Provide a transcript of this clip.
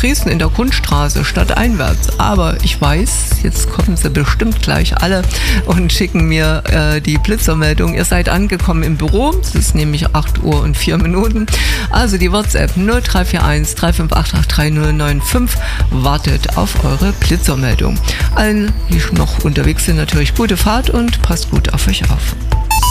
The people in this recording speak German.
Dresden in der Kunststraße stadteinwärts. Aber ich weiß, jetzt kommen sie bestimmt gleich alle und schicken mir die Blitzermeldung. Ihr seid angekommen im Büro. Es ist nämlich 8 Uhr und 4 Minuten. Also die WhatsApp 0341 358 3095 wartet auf eure Blitzermeldung. Allen, die noch unterwegs sind, natürlich gute Fahrt und passt gut auf euch auf.